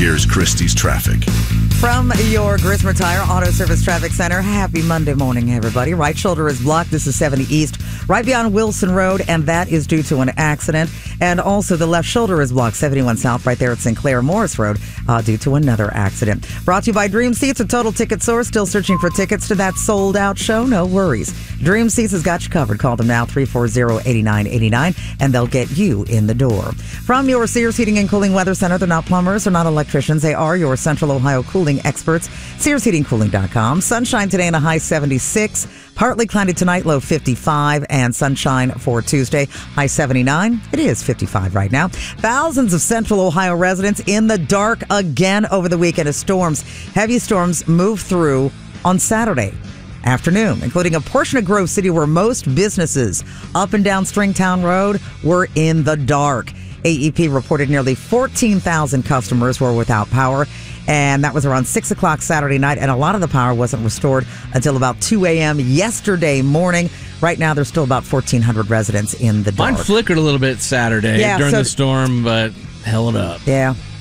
Here's Christy's traffic. From your Grismer Tire Auto Service Traffic Center, happy Monday morning, everybody. Right shoulder is blocked. This is 70 East, right beyond Wilson Road, and that is due to an accident. And also the left shoulder is blocked, 71 South, right there at Sinclair Morris Road, due to another accident. Brought to you by Dream Seats, a total ticket source. Still searching for tickets to that sold-out show? No worries. Dream Seats has got you covered. Call them now, 340-8989, and they'll get you in the door. From your Sears Heating and Cooling Weather Center, they're not plumbers, they're not electricians. They are your Central Ohio cooling experts. SearsHeatingCooling.com. Sunshine today in a high 76. Partly cloudy tonight, low 55, and sunshine for Tuesday, high 79. It is 55 right now. Thousands of Central Ohio residents in the dark again over the weekend as storms. Heavy storms move through on Saturday afternoon, including a portion of Grove City where most businesses up and down Stringtown Road were in the dark. AEP reported nearly 14,000 customers were without power, and that was around 6 o'clock Saturday night, and a lot of the power wasn't restored until about 2 a.m. yesterday morning. Right now, there's still about 1,400 residents in the dark. Mine flickered a little bit Saturday during the storm, but held up. Yeah.